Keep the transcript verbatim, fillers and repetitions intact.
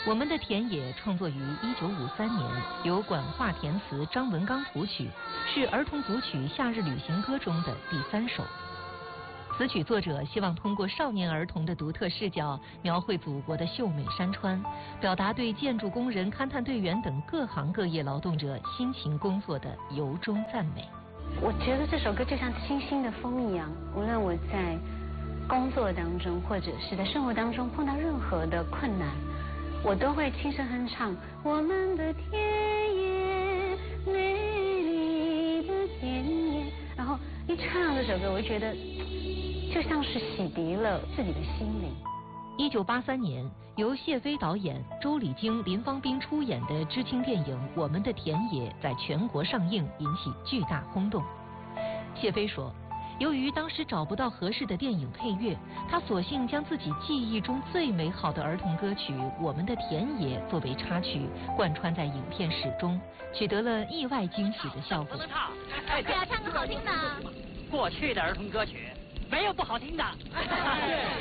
我们的田野创作于一九五三年，由管化填词，张文刚谱曲，是儿童组曲《夏日旅行歌》中的第三首。此曲作者希望通过少年儿童的独特视角，描绘祖国的秀美山川，表达对建筑工人、勘探队员等各行各业劳动者辛勤工作的由衷赞美。 我觉得这首歌就像清新的风一样，无论我在工作当中或者是在生活当中碰到任何的困难，我都会轻声哼唱我们的田野，美丽的田野，然后一唱这首歌，我就觉得就像是洗涤了自己的心灵。 一九八三年，由谢飞导演、周礼京、林芳斌出演的知青电影《我们的田野》在全国上映，引起巨大轰动。谢飞说，由于当时找不到合适的电影配乐，他索性将自己记忆中最美好的儿童歌曲《我们的田野》作为插曲，贯穿在影片始终，取得了意外惊喜的效果。 怎么唱？ 对啊，唱个好听的。 过去的儿童歌曲没有不好听的。